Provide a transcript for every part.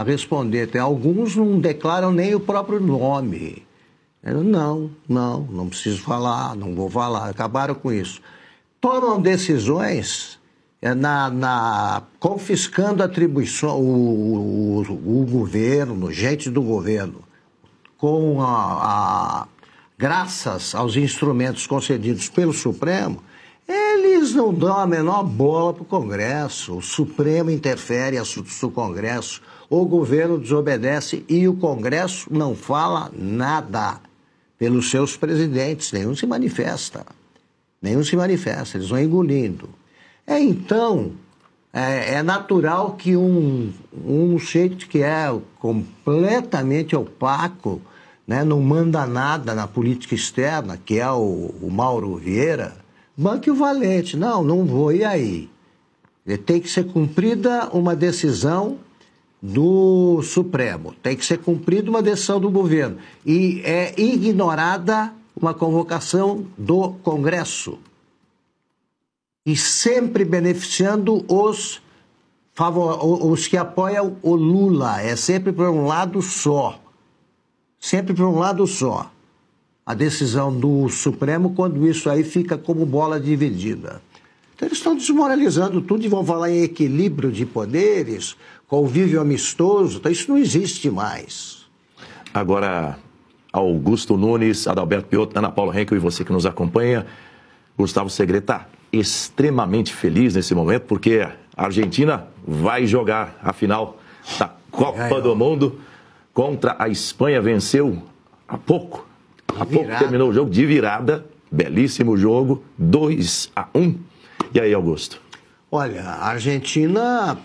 responder. Tem alguns não declaram nem o próprio nome. Não preciso falar, não vou falar. Acabaram com isso. Tomam decisões confiscando atribuições, o governo, gente do governo, graças aos instrumentos concedidos pelo Supremo, eles não dão a menor bola para o Congresso. O Supremo interfere em assuntos do Congresso, o governo desobedece e o Congresso não fala nada pelos seus presidentes, nenhum se manifesta, eles vão engolindo. Então, é natural que um jeito que é completamente opaco, né, não manda nada na política externa, que é o Mauro Vieira, banque o valente. Não vou, e aí? Tem que ser cumprida uma decisão do Supremo, tem que ser cumprida uma decisão do governo, e é ignorada uma convocação do Congresso. E sempre beneficiando os que apoiam o Lula. É sempre por um lado só. Sempre por um lado só. A decisão do Supremo, quando isso aí fica como bola dividida. Então eles estão desmoralizando tudo e vão falar em equilíbrio de poderes, convívio amistoso. Então isso não existe mais. Agora, Augusto Nunes, Adalberto Piotto, Ana Paula Henkel e você que nos acompanha, Gustavo Segre está extremamente feliz nesse momento, porque a Argentina vai jogar a final da Copa do Mundo contra a Espanha. Venceu há pouco terminou o jogo de virada, belíssimo jogo, 2-1. E aí, Augusto? Olha, a Argentina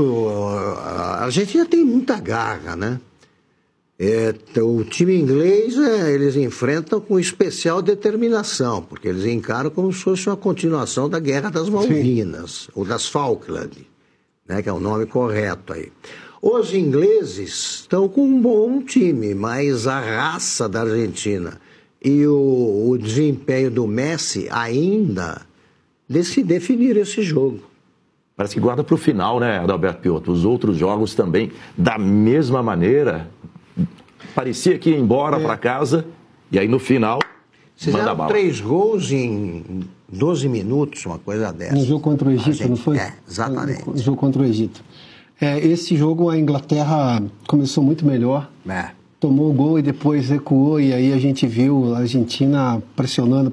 tem muita garra, né? O time inglês, eles enfrentam com especial determinação, porque eles encaram como se fosse uma continuação da Guerra das Malvinas, ou das Falkland, né, que é o nome correto aí. Os ingleses estão com um bom time, mas a raça da Argentina e o desempenho do Messi ainda definiram esse jogo. Parece que guarda para o final, né, Adalberto Piotto? Os outros jogos também, da mesma maneira... Parecia que ia embora para casa, e aí no final, manda bala. 3 gols em 12 minutos, uma coisa dessa. No jogo contra o Egito, não foi? Exatamente. No jogo contra o Egito. Esse jogo a Inglaterra começou muito melhor, tomou o gol e depois recuou, e aí a gente viu a Argentina pressionando.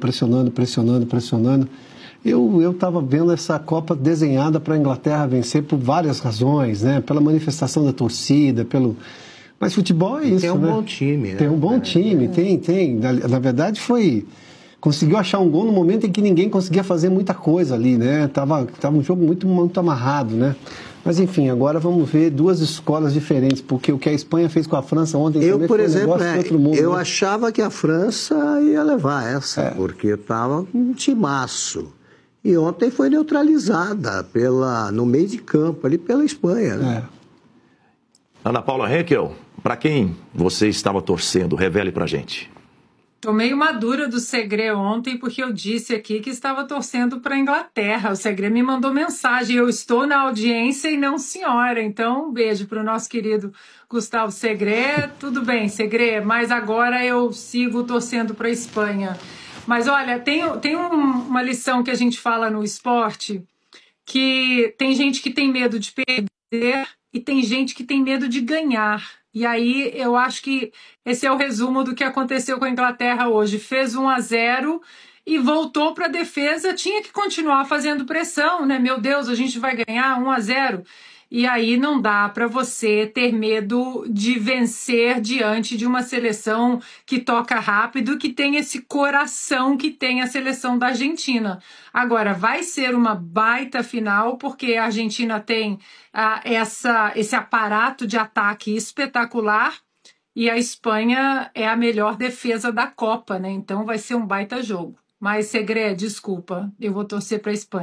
Eu estava vendo essa Copa desenhada para a Inglaterra vencer por várias razões, né? Pela manifestação da torcida, Mas futebol é isso, tem um bom time, né? Tem um bom time, tem. Na verdade, conseguiu achar um gol no momento em que ninguém conseguia fazer muita coisa ali, né? Tava um jogo muito, muito amarrado, né? Mas, enfim, agora vamos ver duas escolas diferentes, porque o que a Espanha fez com a França ontem também por foi exemplo, um negócio de outro mundo. Eu né? achava que a França ia levar essa, porque estava com um timaço. E ontem foi neutralizada no meio de campo, ali pela Espanha, né? Ana Paula Henkel, para quem você estava torcendo? Revele pra gente. Tomei uma dura do Segre ontem, porque eu disse aqui que estava torcendo para a Inglaterra. O Segre me mandou mensagem, eu estou na audiência e não senhora. Então, um beijo para o nosso querido Gustavo Segre. Tudo bem, Segre, mas agora eu sigo torcendo para a Espanha. Mas olha, tem uma lição que a gente fala no esporte, que tem gente que tem medo de perder e tem gente que tem medo de ganhar. E aí eu acho que esse é o resumo do que aconteceu com a Inglaterra hoje. Fez 1-0 e voltou para a defesa, tinha que continuar fazendo pressão, né? Meu Deus, a gente vai ganhar 1-0. E aí não dá para você ter medo de vencer diante de uma seleção que toca rápido, que tem esse coração que tem a seleção da Argentina. Agora, vai ser uma baita final, porque a Argentina tem esse aparato de ataque espetacular e a Espanha é a melhor defesa da Copa, né? Então vai ser um baita jogo. Mas, Segre, desculpa, eu vou torcer para a Espanha.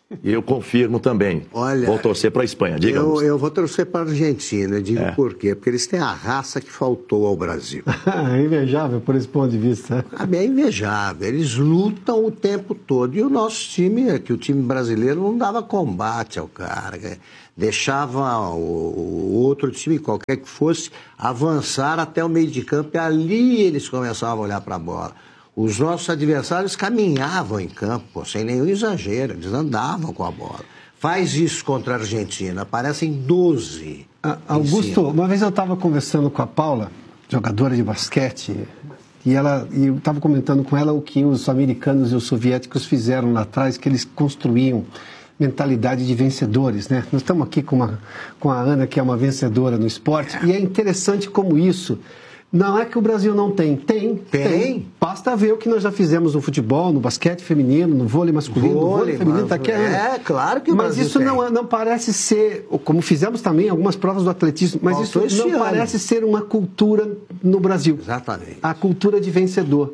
E eu confirmo também. Olha, vou torcer para a Espanha. Diga, Augusto. Eu vou torcer para a Argentina. Digo por quê? Porque eles têm a raça que faltou ao Brasil. É invejável por esse ponto de vista. É invejável. Eles lutam o tempo todo. E o nosso time, que o time brasileiro, não dava combate ao cara. Deixava o outro time, qualquer que fosse, avançar até o meio de campo. E ali eles começavam a olhar para a bola. Os nossos adversários caminhavam em campo, sem nenhum exagero, eles andavam com a bola. Faz isso contra a Argentina, aparecem 12. Augusto, uma vez eu estava conversando com a Paula, jogadora de basquete, e eu estava comentando com ela o que os americanos e os soviéticos fizeram lá atrás, que eles construíam mentalidade de vencedores, né? Nós estamos aqui com a Ana, que é uma vencedora no esporte, e é interessante como isso... Não é que o Brasil não tem. Tem. Basta ver o que nós já fizemos no futebol, no basquete feminino, no vôlei masculino, no vôlei feminino, está aqui. Claro que o Brasil tem. Mas isso não parece ser, como fizemos também algumas provas do atletismo, mas isso não parece ser uma cultura no Brasil. Exatamente. A cultura de vencedor.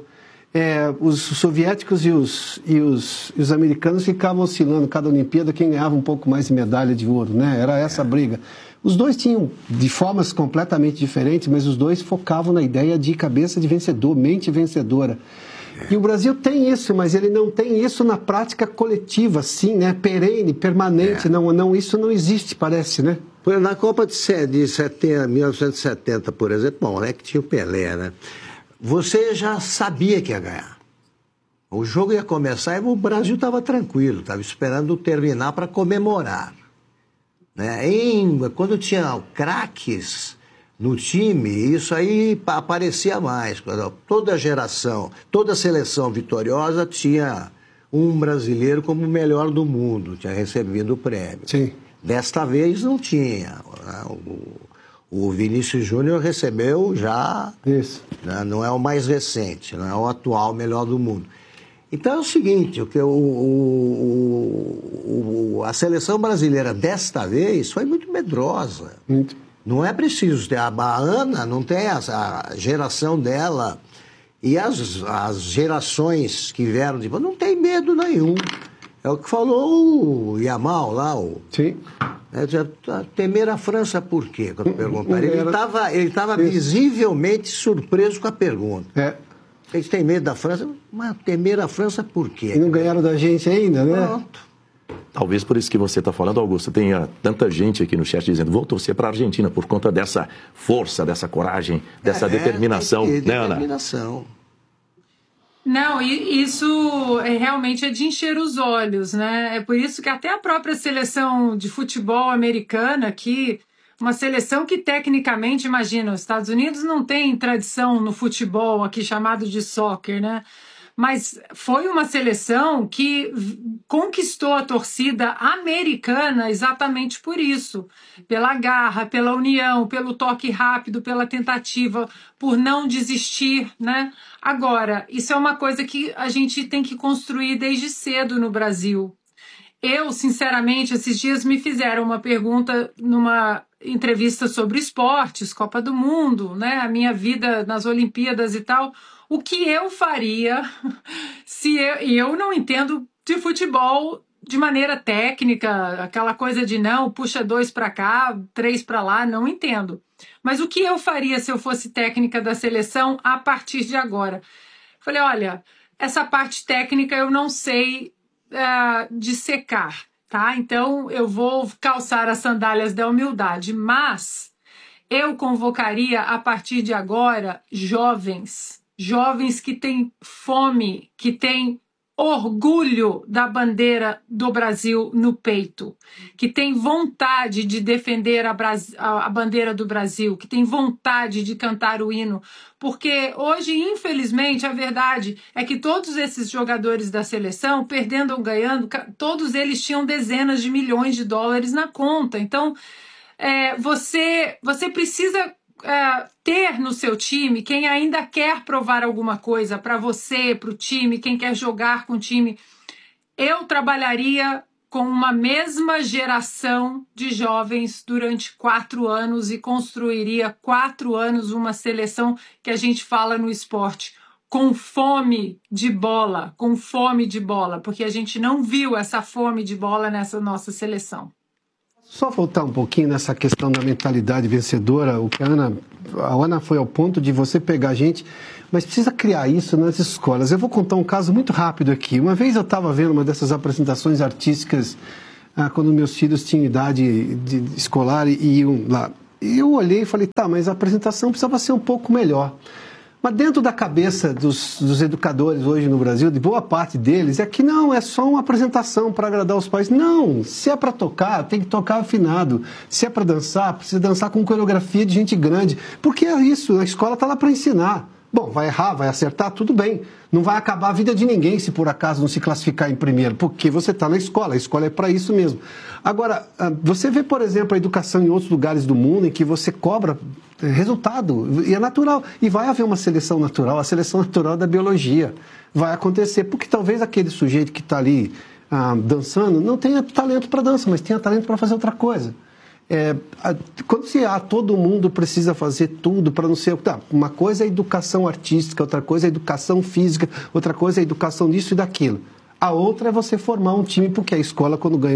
Os soviéticos e os americanos ficavam oscilando cada Olimpíada, quem ganhava um pouco mais de medalha de ouro, né? Era essa a briga. Os dois tinham de formas completamente diferentes, mas os dois focavam na ideia de cabeça de vencedor, mente vencedora. E o Brasil tem isso, mas ele não tem isso na prática coletiva, assim, né? Perene, permanente. Não, isso não existe, parece, né? Na Copa de 1970, por exemplo, bom, que tinha o Pelé, né? Você já sabia que ia ganhar. O jogo ia começar e o Brasil estava tranquilo, estava esperando terminar para comemorar. Né? Quando tinha craques no time, isso aí aparecia mais. Toda geração, toda seleção vitoriosa tinha um brasileiro como o melhor do mundo, tinha recebido o prêmio. Sim. Desta vez não tinha. O Vinícius Júnior recebeu já... Isso. Né? Não é o mais recente, não é o atual melhor do mundo. Então é o seguinte, a seleção brasileira desta vez foi muito medrosa. Muito. Não é preciso ter. A Ana não tem a geração dela e as gerações que vieram depois não tem medo nenhum. É o que falou o Yamal lá. Sim. Temer a França por quê? Quando perguntaram. Ele estava visivelmente surpreso com a pergunta. Eles têm medo da França, mas temer a França por quê? E não ganharam da gente ainda, né? Pronto. Talvez por isso que você está falando, Augusto, tenha tanta gente aqui no chat dizendo vou torcer para a Argentina por conta dessa força, dessa coragem, dessa determinação, né, Ana? Determinação. Não, isso realmente é de encher os olhos, né? É por isso que até a própria seleção de futebol americana, que uma seleção que tecnicamente, imagina, os Estados Unidos não tem tradição no futebol aqui chamado de soccer, né? Mas foi uma seleção que conquistou a torcida americana exatamente por isso. Pela garra, pela união, pelo toque rápido, pela tentativa, por não desistir, né? Agora, isso é uma coisa que a gente tem que construir desde cedo no Brasil. Eu, sinceramente, esses dias me fizeram uma pergunta numa entrevista sobre esportes, Copa do Mundo, né? A minha vida nas Olimpíadas e tal. O que eu faria se eu não entendo de futebol de maneira técnica, aquela coisa de não, puxa 2 para cá, 3 para lá, não entendo. Mas o que eu faria se eu fosse técnica da seleção a partir de agora? Falei, olha, essa parte técnica eu não sei dissecar, tá? Então eu vou calçar as sandálias da humildade, mas eu convocaria a partir de agora jovens que têm fome, que têm orgulho da bandeira do Brasil no peito, que têm vontade de defender a bandeira do Brasil, que têm vontade de cantar o hino, porque hoje, infelizmente, a verdade é que todos esses jogadores da seleção, perdendo ou ganhando, todos eles tinham dezenas de milhões de dólares na conta. Então, você precisa ter no seu time quem ainda quer provar alguma coisa para você, para o time, quem quer jogar com o time. Eu trabalharia com uma mesma geração de jovens durante 4 anos e construiria 4 anos uma seleção que a gente fala no esporte com fome de bola, porque a gente não viu essa fome de bola nessa nossa seleção. Só voltar um pouquinho nessa questão da mentalidade vencedora, a Ana foi ao ponto de você pegar a gente, mas precisa criar isso nas escolas. Eu vou contar um caso muito rápido aqui. Uma vez eu estava vendo uma dessas apresentações artísticas, quando meus filhos tinham idade escolar e iam lá. E eu olhei e falei, tá, mas a apresentação precisava ser um pouco melhor. Mas dentro da cabeça dos educadores hoje no Brasil, de boa parte deles, é que não, é só uma apresentação para agradar os pais. Não, se é para tocar, tem que tocar afinado. Se é para dançar, precisa dançar com coreografia de gente grande. Porque é isso, a escola está lá para ensinar. Bom, vai errar, vai acertar, tudo bem. Não vai acabar a vida de ninguém se por acaso não se classificar em primeiro, porque você está na escola, a escola é para isso mesmo. Agora, você vê, por exemplo, a educação em outros lugares do mundo em que você cobra resultado, e é natural. E vai haver uma seleção natural, a seleção natural da biologia vai acontecer, porque talvez aquele sujeito que está ali dançando não tenha talento para dança, mas tenha talento para fazer outra coisa. Quando todo mundo precisa fazer tudo para não ser... Tá, uma coisa é educação artística, outra coisa é educação física, outra coisa é educação disso e daquilo. A outra é você formar um time, porque a escola, quando ganha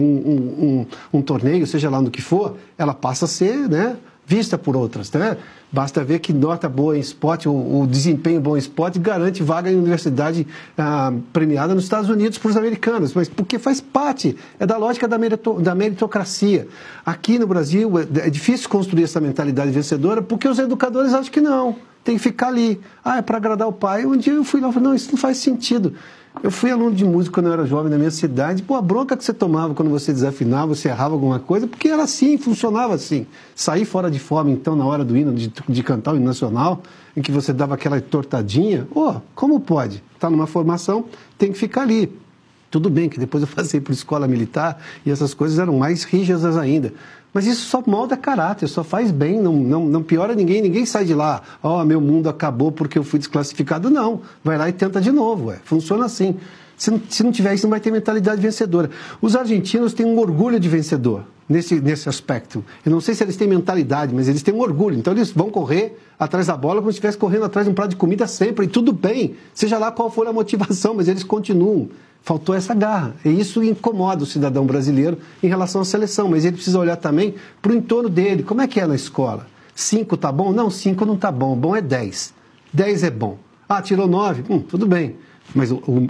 um torneio, seja lá no que for, ela passa a ser, né, vista por outras, né? Basta ver que nota boa em esporte, o desempenho bom em esporte garante vaga em universidade premiada nos Estados Unidos para os americanos, mas porque faz parte, é da lógica da meritocracia. Aqui no Brasil é difícil construir essa mentalidade vencedora porque os educadores acham que não, tem que ficar ali. É para agradar o pai. Um dia eu fui lá e falei, não, isso não faz sentido. Eu fui aluno de música quando eu era jovem na minha cidade. A bronca que você tomava quando você desafinava, você errava alguma coisa, porque era assim, funcionava assim. Sair fora de forma, então, na hora do hino, de cantar o hino nacional, em que você dava aquela tortadinha, como pode? Está numa formação, tem que ficar ali. Tudo bem que depois eu passei por escola militar e essas coisas eram mais rígidas ainda. Mas isso só molda caráter, só faz bem, não piora ninguém sai de lá, meu mundo acabou porque eu fui desclassificado. Não, vai lá e tenta de novo, funciona assim. Se não tiver isso, não vai ter mentalidade vencedora. Os argentinos têm um orgulho de vencedor nesse aspecto. Eu não sei se eles têm mentalidade, mas eles têm um orgulho. Então eles vão correr atrás da bola como se estivesse correndo atrás de um prato de comida sempre, e tudo bem, seja lá qual for a motivação, mas eles continuam. Faltou essa garra. E isso incomoda o cidadão brasileiro em relação à seleção. Mas ele precisa olhar também para o entorno dele. Como é que é na escola? 5 tá bom? Não, 5 não tá bom. Bom é 10. 10 é bom. Tirou 9? Tudo bem. Mas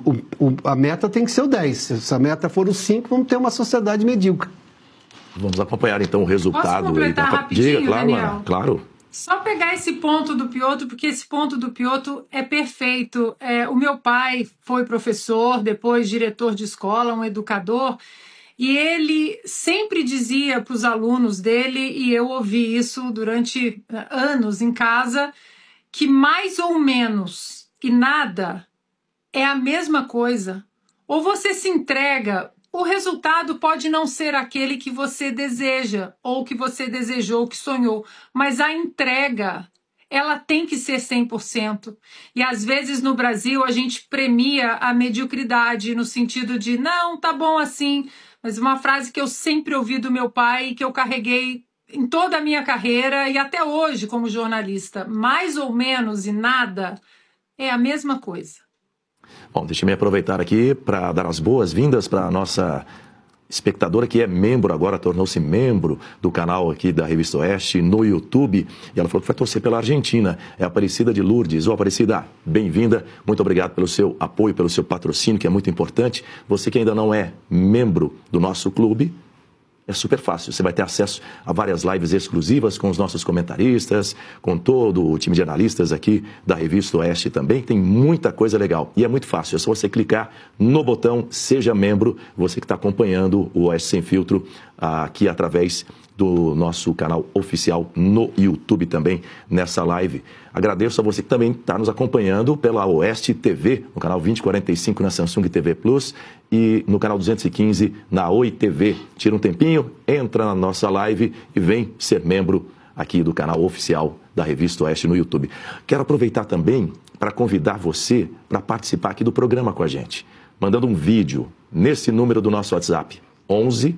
a meta tem que ser o 10. Se a meta for o 5, vamos ter uma sociedade medíocre. Vamos acompanhar então o resultado. Posso completar rapidinho, Diga, claro, Daniel? Ana, claro. Só pegar esse ponto do Piotr, porque esse ponto do Piotr é perfeito. O meu pai foi professor, depois diretor de escola, um educador, e ele sempre dizia para os alunos dele, e eu ouvi isso durante anos em casa, que mais ou menos e nada é a mesma coisa. Ou você se entrega, o resultado pode não ser aquele que você deseja, ou que você desejou, que sonhou, mas a entrega, ela tem que ser 100%. E às vezes no Brasil a gente premia a mediocridade no sentido de, não, tá bom assim, mas uma frase que eu sempre ouvi do meu pai, que eu carreguei em toda a minha carreira e até hoje como jornalista, mais ou menos e nada é a mesma coisa. Bom, deixa eu me aproveitar aqui para dar as boas-vindas para a nossa espectadora que é membro agora, tornou-se membro do canal aqui da Revista Oeste no YouTube. E ela falou que vai torcer pela Argentina. É a Aparecida de Lourdes. Aparecida, bem-vinda. Muito obrigado pelo seu apoio, pelo seu patrocínio, que é muito importante. Você que ainda não é membro do nosso clube, é super fácil, você vai ter acesso a várias lives exclusivas com os nossos comentaristas, com todo o time de analistas aqui da Revista Oeste também, tem muita coisa legal. E é muito fácil, é só você clicar no botão Seja Membro, você que está acompanhando o Oeste Sem Filtro aqui através do nosso canal oficial no YouTube também, nessa live. Agradeço a você que também está nos acompanhando pela Oeste TV, no canal 2045 na Samsung TV Plus e no canal 215 na Oi TV. Tira um tempinho, entra na nossa live e vem ser membro aqui do canal oficial da Revista Oeste no YouTube. Quero aproveitar também para convidar você para participar aqui do programa com a gente, mandando um vídeo nesse número do nosso WhatsApp, 11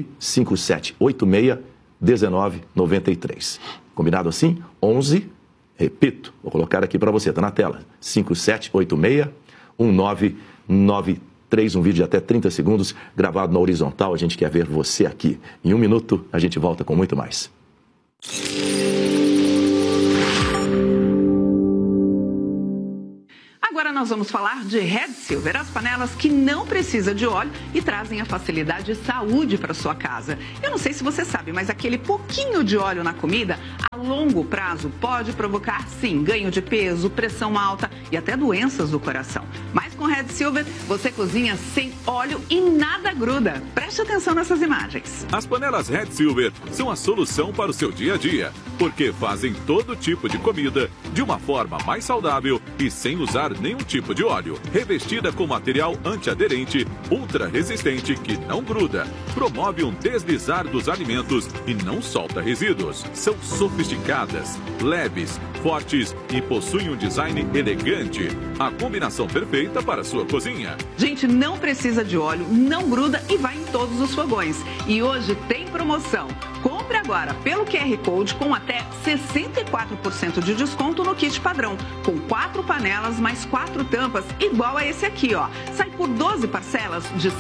95786 1993. Combinado assim? 11 Repito, vou colocar aqui para você, está na tela, 5786-1993, um vídeo de até 30 segundos, gravado na horizontal, a gente quer ver você aqui. Em 1 minuto, a gente volta com muito mais. Agora nós vamos falar de Red Silver, as panelas que não precisam de óleo e trazem a facilidade e saúde para sua casa. Eu não sei se você sabe, mas aquele pouquinho de óleo na comida, a longo prazo, pode provocar, sim, ganho de peso, pressão alta e até doenças do coração. Mas com Red Silver, você cozinha sem óleo e nada gruda. Preste atenção nessas imagens. As panelas Red Silver são a solução para o seu dia a dia, porque fazem todo tipo de comida de uma forma mais saudável e sem usar nenhum tipo de óleo. Revestida com material antiaderente, ultra resistente que não gruda, promove um deslizar dos alimentos e não solta resíduos. São sofisticadas, leves, fortes e possuem um design elegante. A combinação perfeita para a sua cozinha. Gente, não precisa de óleo, não gruda e vai em todos os fogões. E hoje tem promoção. Compre agora pelo QR Code com até 64% de desconto no kit padrão, com 4 panelas mais 4 tampas, igual a esse aqui, ó. Sai por 12 parcelas de R$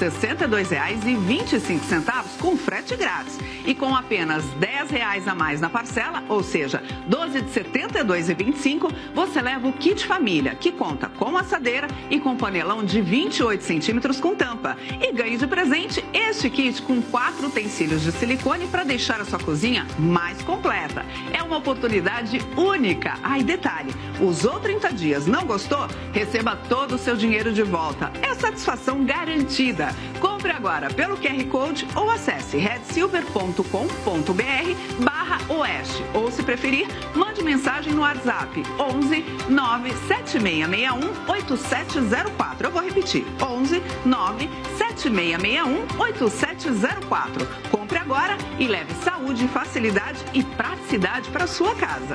62,25 com frete grátis. E com apenas R$ 10 a mais na parcela, ou seja, 12 de R$ 72,25, você leva o kit família, que conta com assadeira e com panelão de 28 centímetros com tampa. E ganhe de presente este kit com 4 utensílios de silicone para deixar a sua cozinha mais completa. É uma oportunidade única. E detalhe, usou 30 dias, não gostou? Receba todo o seu dinheiro de volta. É satisfação garantida. Compre agora pelo QR Code ou acesse redsilver.com.br/oeste. Ou, se preferir, mande mensagem no WhatsApp 11 97661 8704. Eu vou repetir, 11 97661 8704. Compre agora e leve saúde, facilidade e praticidade para sua casa.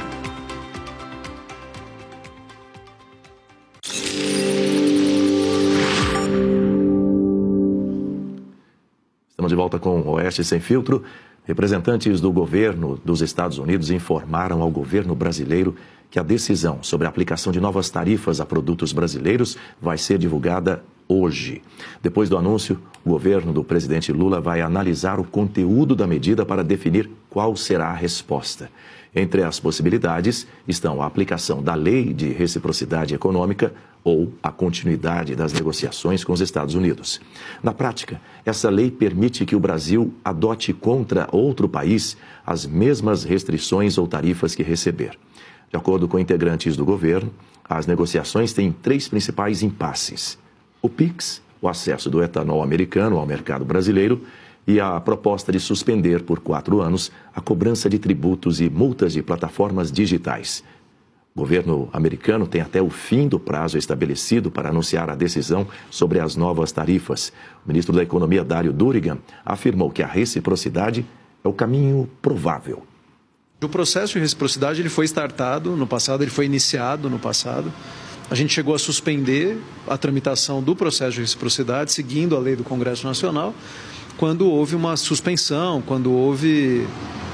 Estamos de volta com o Oeste Sem Filtro. Representantes do governo dos Estados Unidos informaram ao governo brasileiro que a decisão sobre a aplicação de novas tarifas a produtos brasileiros vai ser divulgada hoje. Depois do anúncio, o governo do presidente Lula vai analisar o conteúdo da medida para definir qual será a resposta. Entre as possibilidades estão a aplicação da Lei de Reciprocidade Econômica ou a continuidade das negociações com os Estados Unidos. Na prática, essa lei permite que o Brasil adote contra outro país as mesmas restrições ou tarifas que receber. De acordo com integrantes do governo, as negociações têm 3 principais impasses: o PIX, o acesso do etanol americano ao mercado brasileiro, e a proposta de suspender por 4 anos a cobrança de tributos e multas de plataformas digitais. O governo americano tem até o fim do prazo estabelecido para anunciar a decisão sobre as novas tarifas. O ministro da Economia, Dário Durigan, afirmou que a reciprocidade é o caminho provável. O processo de reciprocidade ele foi startado no passado, ele foi iniciado no passado. A gente chegou a suspender a tramitação do processo de reciprocidade, seguindo a lei do Congresso Nacional, quando houve uma suspensão, quando houve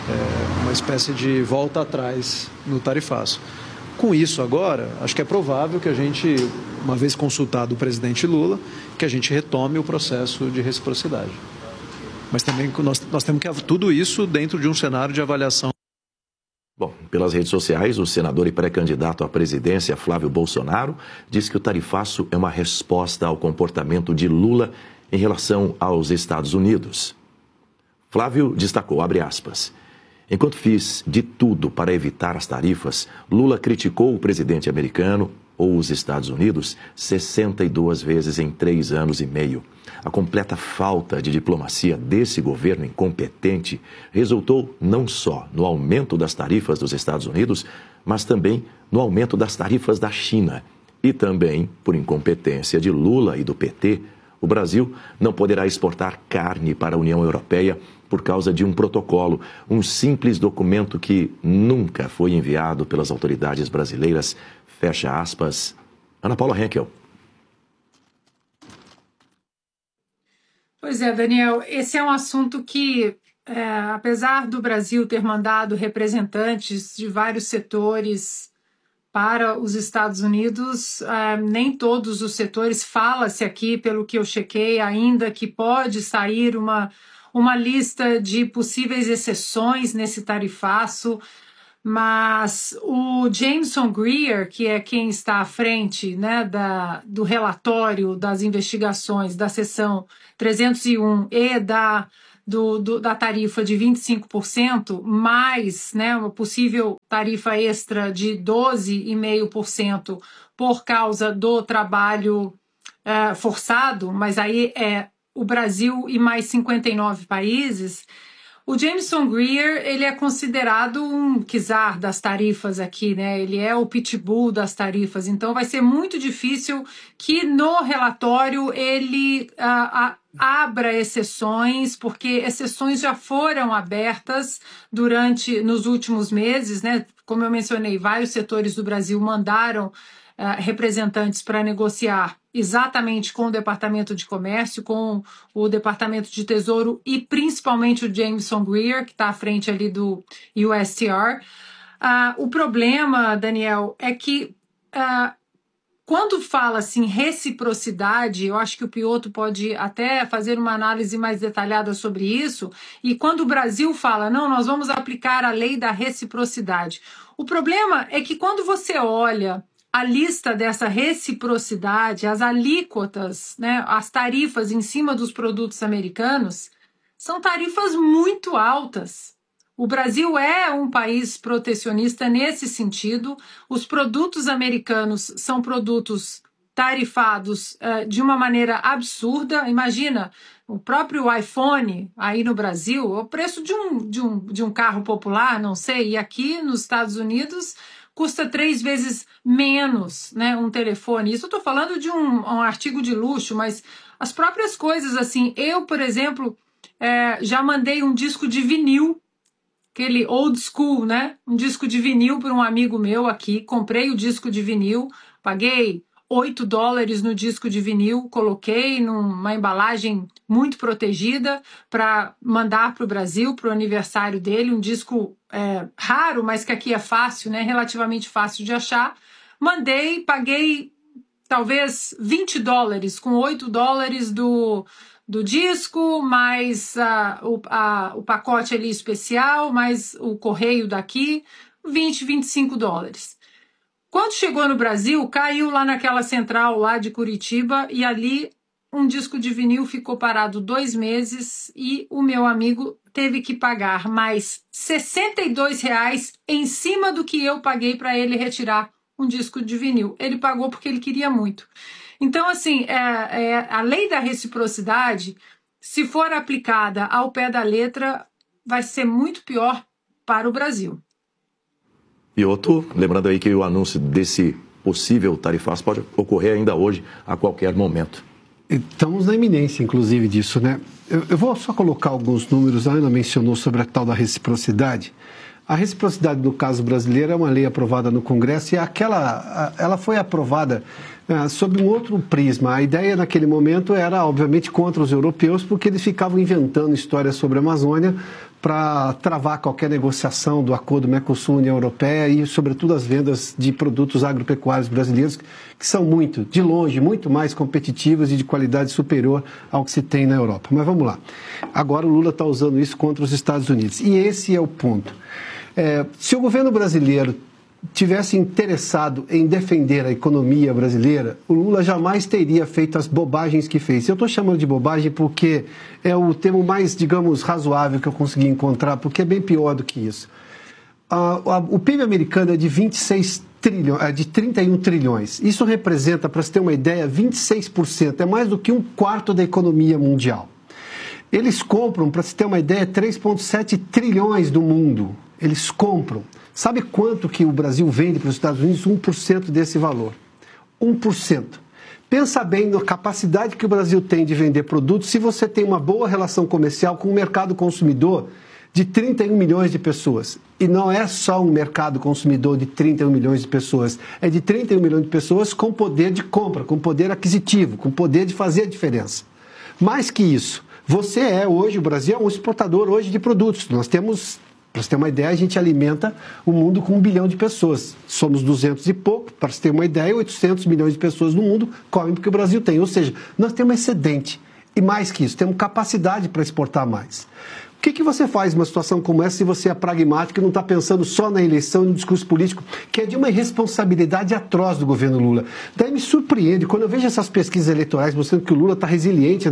uma espécie de volta atrás no tarifaço. Com isso agora, acho que é provável que a gente, uma vez consultado o presidente Lula, que a gente retome o processo de reciprocidade. Mas também nós temos que tudo isso dentro de um cenário de avaliação. Bom, pelas redes sociais, o senador e pré-candidato à presidência, Flávio Bolsonaro, disse que o tarifaço é uma resposta ao comportamento de Lula em relação aos Estados Unidos. Flávio destacou, abre aspas, enquanto fiz de tudo para evitar as tarifas, Lula criticou o presidente americano ou os Estados Unidos 62 vezes em 3 anos e meio. A completa falta de diplomacia desse governo incompetente resultou não só no aumento das tarifas dos Estados Unidos, mas também no aumento das tarifas da China. E também, por incompetência de Lula e do PT, o Brasil não poderá exportar carne para a União Europeia por causa de um protocolo, um simples documento que nunca foi enviado pelas autoridades brasileiras. Fecha aspas. Ana Paula Henkel. Pois é, Daniel, esse é um assunto que, apesar do Brasil ter mandado representantes de vários setores para os Estados Unidos, nem todos os setores, fala-se aqui, pelo que eu chequei, ainda que pode sair uma lista de possíveis exceções nesse tarifaço, mas o Jameson Greer, que é quem está à frente, né, do relatório das investigações da seção 301 e da tarifa de 25%, mais, né, uma possível tarifa extra de 12,5% por causa do trabalho forçado, mas aí é o Brasil e mais 59 países. O Jameson Greer, ele é considerado um czar das tarifas aqui, né? Ele é o pitbull das tarifas, então vai ser muito difícil que no relatório ele abra exceções, porque exceções já foram abertas nos últimos meses, né? Como eu mencionei, vários setores do Brasil mandaram representantes para negociar exatamente com o Departamento de Comércio, com o Departamento de Tesouro e principalmente o Jameson Greer, que está à frente ali do USTR. O problema, Daniel, é que quando fala assim reciprocidade, eu acho que o Piotr pode até fazer uma análise mais detalhada sobre isso, e quando o Brasil fala, não, nós vamos aplicar a lei da reciprocidade. O problema é que quando você olha a lista dessa reciprocidade, as alíquotas, né, as tarifas em cima dos produtos americanos, são tarifas muito altas. O Brasil é um país protecionista nesse sentido. Os produtos americanos são produtos tarifados de uma maneira absurda. Imagina, o próprio iPhone aí no Brasil, o preço de um carro popular, não sei, e aqui nos Estados Unidos custa 3 vezes menos, né, um telefone. Isso eu estou falando de um artigo de luxo, mas as próprias coisas, assim, eu, por exemplo, já mandei um disco de vinil, aquele old school, né, um disco de vinil para um amigo meu aqui, comprei o disco de vinil, paguei $8 no disco de vinil, coloquei numa embalagem muito protegida para mandar para o Brasil, para o aniversário dele, um disco raro, mas que aqui é fácil, né, relativamente fácil de achar. Mandei, paguei talvez $20, com $8 do disco, mais o pacote ali especial, mais o correio daqui, $20, $25. Quando chegou no Brasil, caiu lá naquela central lá de Curitiba e ali um disco de vinil ficou parado 2 meses e o meu amigo teve que pagar mais R$62 em cima do que eu paguei para ele retirar um disco de vinil. Ele pagou porque ele queria muito. Então, assim, a lei da reciprocidade, se for aplicada ao pé da letra, vai ser muito pior para o Brasil. E outro, lembrando aí que o anúncio desse possível tarifaço pode ocorrer ainda hoje, a qualquer momento. Estamos na iminência, inclusive, disso, né? Eu vou só colocar alguns números. A Ana mencionou sobre a tal da reciprocidade. A reciprocidade, no caso brasileiro, é uma lei aprovada no Congresso e ela foi aprovada sob um outro prisma. A ideia naquele momento era, obviamente, contra os europeus, porque eles ficavam inventando histórias sobre a Amazônia para travar qualquer negociação do acordo Mercosul-União Europeia e, sobretudo, as vendas de produtos agropecuários brasileiros, que são de longe, muito mais competitivas e de qualidade superior ao que se tem na Europa. Mas vamos lá. Agora o Lula está usando isso contra os Estados Unidos. E esse é o ponto. Se o governo brasileiro tivesse interessado em defender a economia brasileira, o Lula jamais teria feito as bobagens que fez. Eu estou chamando de bobagem porque é o termo mais, digamos, razoável que eu consegui encontrar, porque é bem pior do que isso. O PIB americano é de 31 trilhões. Isso representa, para você ter uma ideia, 26%. É mais do que 1/4 da economia mundial. Eles compram, para você ter uma ideia, 3,7 trilhões do mundo. Eles compram. Sabe quanto que o Brasil vende para os Estados Unidos? 1% desse valor. 1%. Pensa bem na capacidade que o Brasil tem de vender produtos se você tem uma boa relação comercial com o mercado consumidor de 31 milhões de pessoas. E não é só um mercado consumidor de 31 milhões de pessoas. É de 31 milhões de pessoas com poder de compra, com poder aquisitivo, com poder de fazer a diferença. Mais que isso, o Brasil é um exportador hoje de produtos. Nós temos Para você ter uma ideia, a gente alimenta o mundo com 1 bilhão de pessoas. Somos 200 e pouco, para você ter uma ideia, 800 milhões de pessoas no mundo comem porque o Brasil tem. Ou seja, nós temos excedente. E mais que isso, temos capacidade para exportar mais. O que você faz numa situação como essa se você é pragmático e não está pensando só na eleição e no discurso político, que é de uma irresponsabilidade atroz do governo Lula? Daí me surpreende, quando eu vejo essas pesquisas eleitorais mostrando que o Lula está resiliente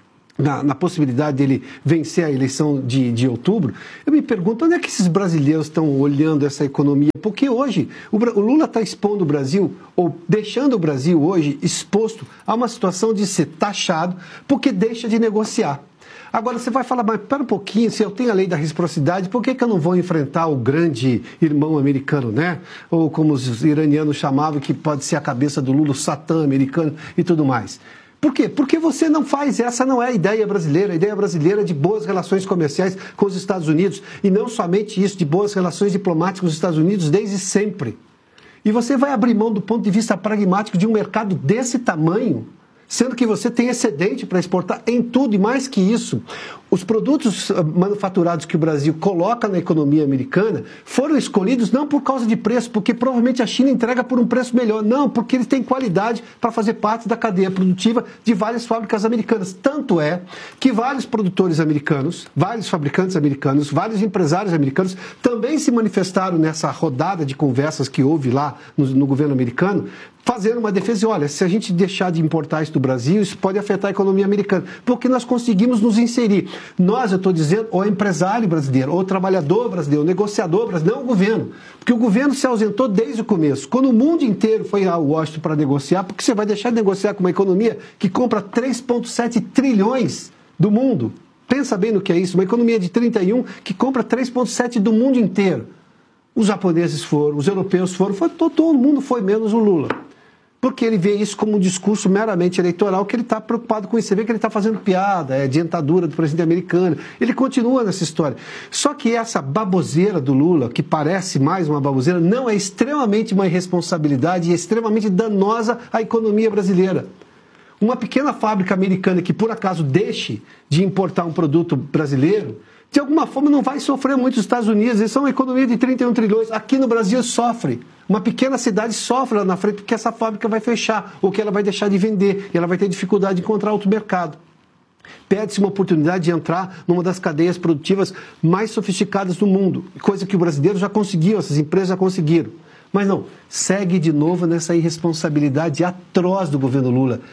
na possibilidade dele vencer a eleição de outubro, eu me pergunto onde é que esses brasileiros estão olhando essa economia? Porque hoje o Lula está expondo o Brasil, ou deixando o Brasil hoje exposto a uma situação de ser taxado porque deixa de negociar. Agora você vai falar, mas espera um pouquinho, se eu tenho a lei da reciprocidade, por que eu não vou enfrentar o grande irmão americano, né? Ou como os iranianos chamavam, que pode ser a cabeça do Lula, o Satã americano e tudo mais. Por quê? Porque você não faz, essa não é a ideia brasileira. A ideia brasileira é de boas relações comerciais com os Estados Unidos. E não somente isso, de boas relações diplomáticas com os Estados Unidos desde sempre. E você vai abrir mão do ponto de vista pragmático de um mercado desse tamanho, sendo que você tem excedente para exportar em tudo, e mais que isso, os produtos manufaturados que o Brasil coloca na economia americana foram escolhidos não por causa de preço, porque provavelmente a China entrega por um preço melhor, não, porque eles têm qualidade para fazer parte da cadeia produtiva de várias fábricas americanas. Tanto é que vários produtores americanos, vários fabricantes americanos, vários empresários americanos também se manifestaram nessa rodada de conversas que houve lá no governo americano, fazendo uma defesa, olha, se a gente deixar de importar isso do Brasil, isso pode afetar a economia americana, porque nós conseguimos nos inserir. Nós, eu estou dizendo, o empresário brasileiro, o trabalhador brasileiro, o negociador brasileiro, não o governo, porque o governo se ausentou desde o começo. Quando o mundo inteiro foi a Washington para negociar, porque você vai deixar de negociar com uma economia que compra 3,7 trilhões do mundo? Pensa bem no que é isso, uma economia de 31 que compra 3,7 do mundo inteiro. Os japoneses foram, os europeus foram, todo mundo foi, menos o Lula. Porque ele vê isso como um discurso meramente eleitoral, que ele está preocupado com isso. Você vê que ele está fazendo piada, é dentadura do presidente americano. Ele continua nessa história. Só que essa baboseira do Lula, que parece mais uma baboseira, não, é extremamente uma irresponsabilidade e é extremamente danosa à economia brasileira. Uma pequena fábrica americana que, por acaso, deixe de importar um produto brasileiro, de alguma forma não vai sofrer muito os Estados Unidos. Eles são uma economia de 31 trilhões. Aqui no Brasil sofre. Uma pequena cidade sofre lá na frente porque essa fábrica vai fechar ou que ela vai deixar de vender e ela vai ter dificuldade de encontrar outro mercado. Perde-se uma oportunidade de entrar numa das cadeias produtivas mais sofisticadas do mundo, coisa que o brasileiro já conseguiu, essas empresas já conseguiram. Mas não, segue de novo nessa irresponsabilidade atroz do governo Lula.